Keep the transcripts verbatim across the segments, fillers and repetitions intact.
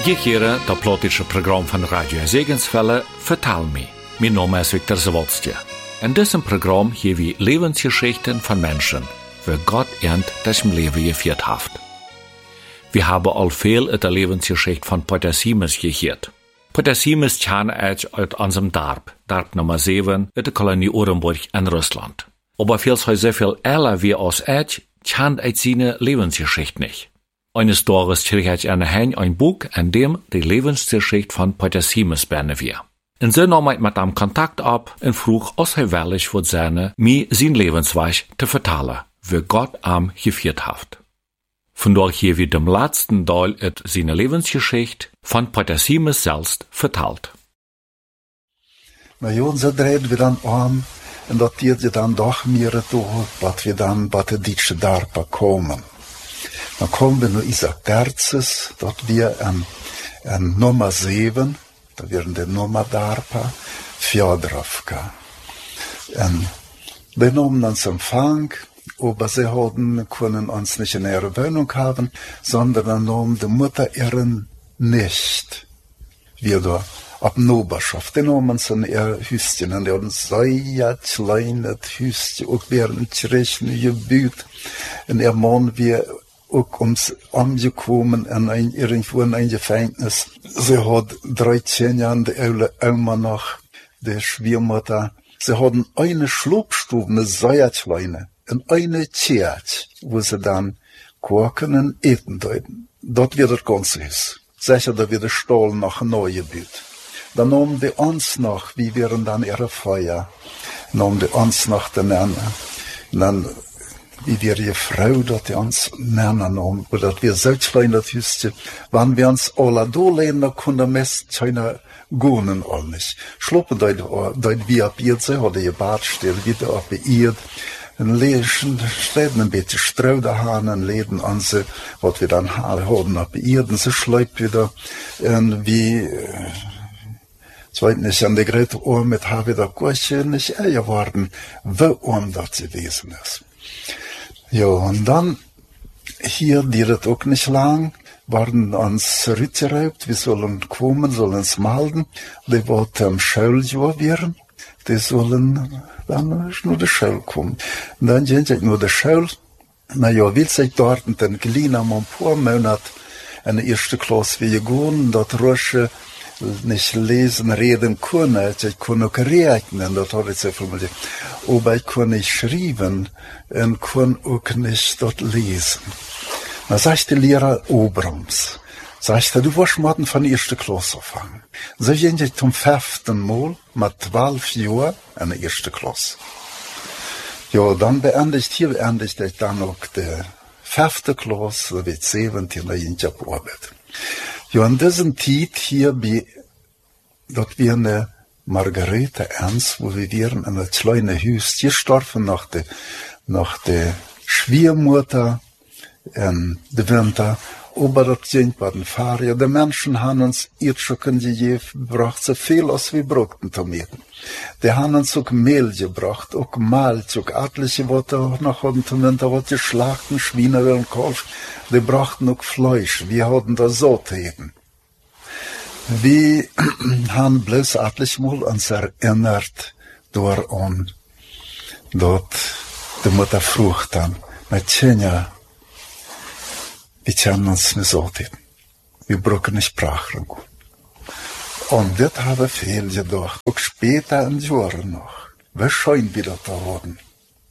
Je keren dat plotische programma van Radio Segensvelle Vertaal me. Mijn naam is Victor Zawolstje. In diesem Programm hier wir Lebensgeschichten von Menschen, wie Gott ernt das im Leben geführt hat. Wir haben all viel uit de Lebensgeschichte von Peter Siemens gehört. Peter Siemens kam uit unserem Dorp, Dorp Nummer sieben, uit de Kolonie Orenburg in Russland. Aber viel so viel älter wie aus uit, kam uit seine Lebensgeschichte nicht. Eines Tages krieg ich eine Hein ein Buch, in dem die Lebensgeschichte von Peter Siemens beschrieben wird. Und so nahm ich mit ihm Kontakt ab und frug, als er willig wird sein, mir sein Lebensweg zu vertellen, wie Gott am geführt hat. Vandaar hier wird dem letzten Teil uit seine Lebensgeschichte von Peter Siemens selbst vertelt. Na ja, so drehen wir dann an, und dat geht dann doch mehr durch, dass wir dann bei der deutschen Darpa kommen. Dan komen we naar Isaac Terzes, dat wir een, een nummer zeven, dat weer de nummer Darpa, Fjodorovka. En we nahmen uns Empfang, aber sie hadden, können uns nicht in ihre Wohnung haben, sondern dann nahm die Mutter ihren nicht wieder ab Noberschaft. Die nahmen uns in ihr Hüstchen, und die hadden sehr kleines Hüstchen, auch während Kirchen gebüht, und ihr Mann wir ook ons angekommen en een, irgendwo in een Gefängnis. Sie had dreizehn Jahre de oude Oma noch, de Schwiegermutter. Sie hadden eine Schlupfstube, eine sehr kleine, und eine Tjert, wo sie dann kochen und eten deuten. Dort wird das ganze Haus. Sicher, da wird der Stall noch neu gebaut. Dann nahmen die uns noch, wie wären dann ihre Feier, nahmen die uns noch den Nenner. Und dann wie wir die Frau, dat die uns Männer nahmen, oder dat wir selbst klein das Hüstchen, wenn wir uns alle da lehnen, dann können wir meist keine Gonen all nicht. Schluppen dort, dort wie ab ihr, sie hat ihr Bad still, wieder ab ihr, und lesen, stehen ein bisschen Strauderhahnen, leden an sie, was wir dann haben ab ihr, und sie schleibt wieder, und wie, zweit nicht an der Grete Ohr mit, habe da Gurche nicht Eier worden, wo um das gewesen ist. Ja, und dann, hier, die das auch nicht lang, waren uns zurückgeraubt, wir sollen kommen, sollen uns melden, die wollten am Schuljahr werden, die sollen dann nur die Schule kommen. Und dann gehen sie nur die Schule, na ja, will sich dort, und dann geliehen haben ein paar Monate eine erste Klasse wie gehen, dort Rösche nicht lesen, reden können, ich kann auch rechnen, das habe ich so formuliert. Aber ich kann nicht schreiben und kann auch nicht dort lesen. Dann sagte der Lehrer Obrams, sagte, du wirst morgen von der ersten Klasse anfangen. So gehen sie zum fünften Mal mit zwölf Jahren in der ersten Klasse. Ja, dann beendigt, hier beendigt ich dann auch die fünfte Klasse, so wie siebzehn, ich habe Arbeit. Ja, in diesem Zeit hier, bei, dort wir eine Margarete Ernst, wo wir wären in einem kleinen Haus, hier gestorben nach der, nach der Schwiegermutter, in der Winter, aber dort sind bei den Fahrern. Die Menschen haben uns Irrschocken gegeben, gebracht so viel, als wir brauchten Tomaten. Die haben uns auch Mehl gebracht, auch Malz, auch etliche, was auch noch hatten zum Winter, was geschlachten Schweine und Kalf. Die brachten auch Fleisch, wir hatten da Sautäten. Wir haben bloß etliche Mal uns erinnert, daran, dort die Mutter frucht dann, mit Tjenja, wir kennen uns nicht Sautäten. Wir brauchen nicht Sprachen. Und das haben viel gedacht. Auch später in Jahren noch. Wie schön wir das da wurden.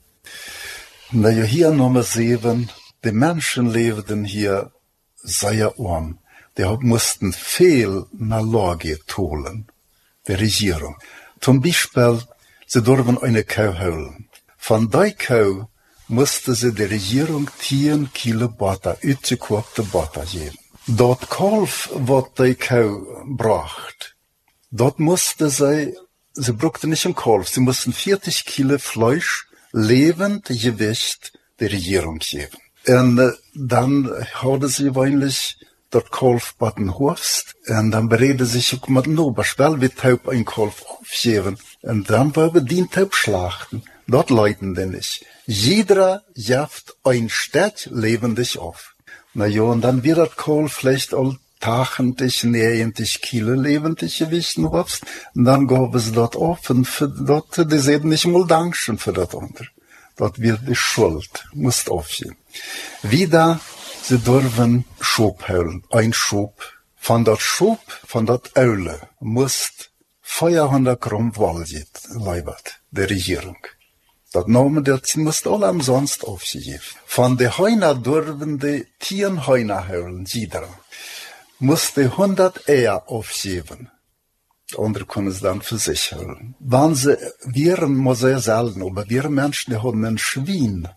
Na ja, hier Nummer sieben. Die Menschen lebten hier sehr arm. Die mussten viel Nalage holen. Die Regierung. Zum Beispiel, sie durften eine Kuh holen. Von der Kuh musste sie der Regierung zehn Kilo Butter, ausgekochte Butter geben. Dort Kalf, was die Kuh bracht, dort musste sie, sie brauchte nicht ein Kalf, sie mussten vierzig Kilo Fleisch, lebend Gewicht der Regierung geben. Und äh, dann hatte sie eigentlich dort Kalf bei den Hofst, und dann berede sich auch mit dem Oberschwell, wie Taub ein Kalf aufgeben. Und dann war wir den Taub schlachten. Dort leiden die nicht. Jeder jaft ein Stadt lebendig auf. Na ja, und dann wird das Kohl vielleicht all tachtig, negentig Kilo lebendig gewichten hast, und dann gaben sie dort auf, und für dort, die sehen nicht mal Dankeschön für das andere. Dort wird die Schuld, musst aufgehen. Wieder, sie dürfen Schub holen, ein Schub. Von dort Schub, von dort Eule, musst vierhundert Gramm Wald leibert, der Regierung. Das Namen, das musst alle umsonst aufgegeben. Von der Heuna dürfen die Tieren Heuna holen, jeder. Musste hundert Eier aufgeben. Die anderen können es dann für sich holen. Wenn sie, wir, muss sehr selten, aber wir Menschen, die haben ein Schwein.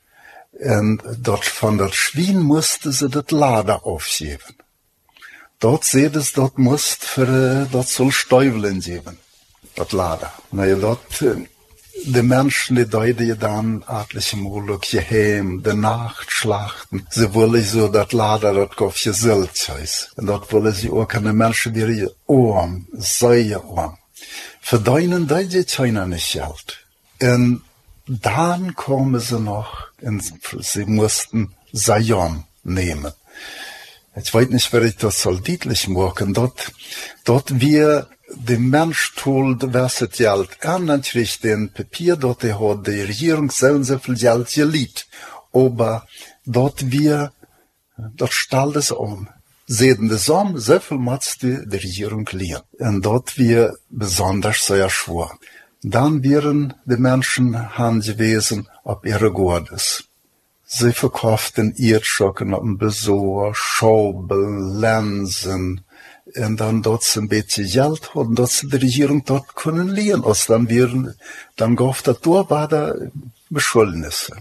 Und dort, von das Schwein musste sie das Lader aufgeben. Dort seht es, dort musst für, dort soll Stäubeln geben. Das Lader. Naja, dort, die Menschen, die deuten dann etliche Moloch geheim, die Nacht schlachten. Sie wollen so das Lader, das auf Gesellschaft heißt. Und dort wollen sie auch keine Menschen, die ihr Ohren, Säue Ohren. Für deinen, da geht keiner nicht Geld. Und dann kommen sie noch, und sie mussten Sion nehmen. Ich weiß nicht, wer ich das soll deutlich machen. Dort, dort wir, der Mensch tut, was das Geld an, kriegt den Papier, dort hat die Regierung so und so viel Geld geliehen. Aber dort wir, dort stellt es um. Sehen das um, so viel muss die, die Regierung liehen. Und dort wir besonders sehr schwer. Dann wären die Menschen Hand gewesen, ob ihre Gottes. Sie verkauften Erdschocken auf dem Besor, Schaubel, Lensen, und dann dort ein bisschen Geld hatten, dass sie die Regierung dort können liehen. Also dann wären, dann gab das durch, war da Beschulnisse.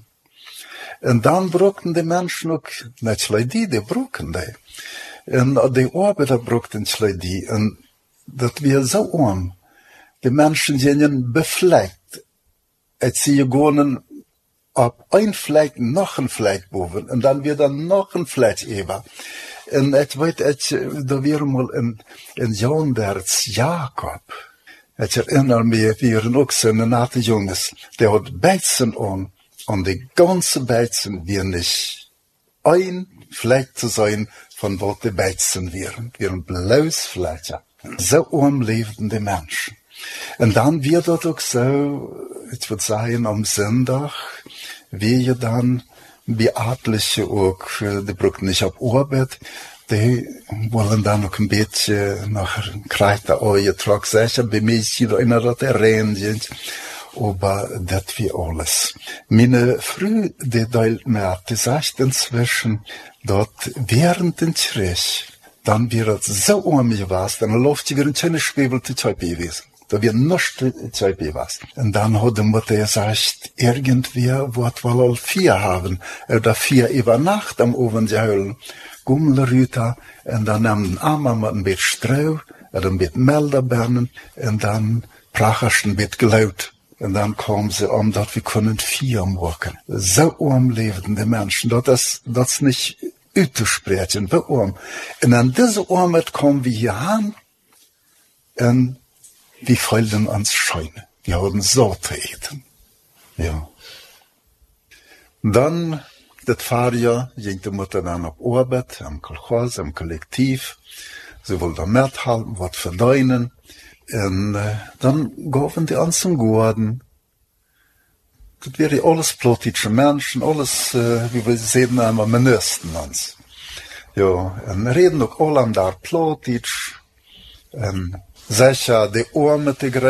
Und dann brauchten die Menschen auch, nicht schlecht die, die brauchen die. Und die Arbeiter brauchten schlecht die. Und das wäre so arm. Die Menschen gingen befleckt. Als sie gegangen, ab ein Fleck noch ein Fleck boven, und dann wird dann noch ein Fleck über. Und ich weiß, ich, da wäre mal ein, ein Jahrhunderts Jakob. Ich erinnere mich, wir waren auch so eine nette Jungs, der hat Beizen an, und die ganze Beizen wären nicht ein Fleck zu sein, von wo die Beizen wären. Wir waren blaues Flecker. So arm lebten die Menschen. Und dann wird das auch so, ich würde sagen, am Sonntag, wir dann, wie Adliche auch, die brauchen nicht auf Arbeit, die wollen dann noch ein bisschen nach Kreiter Oje trag sicher, bei mir ist hier einer, das rein, aber das wie alles. Meine Frau, die teilt mir, die sagt inzwischen, dort während den Krieg, dann wird es so arm gewesen, dann läuft sie wie ein schönes Schwebel zu Tschöppi gewesen. Da wird nichts Tschöppi was. Und dann hat die Mutter gesagt, irgendwer wird wohl all vier haben, oder vier über Nacht am Ofen geholt. Gummelrüter, und dann nahmen den Arm mit ein bisschen Streu, oder ein bisschen Melderbernen, und dann pracherst ein bisschen gelaut. Und dann kommen sie um, dort wir können vier machen. So arm lebten die Menschen, dort das, das nicht auszusprechen, wie arm. Und an diese Armut kommen wir hier an, und wir fallen ans Scheune. Wir haben so zu eten. Ja. Dann, das Fahrjahr, ging die Mutter dann auf Arbeit, am Kolchos, am Kollektiv. Sie wollte mithalten, was verdienen. Und äh, dann gaben die an zum Garten. Das wäre alles plotische Menschen, alles, äh, wie wir sehen, einmal Ministern uns. Ja, und reden auch alle da plotisch. Und sicher, die Ohren mit den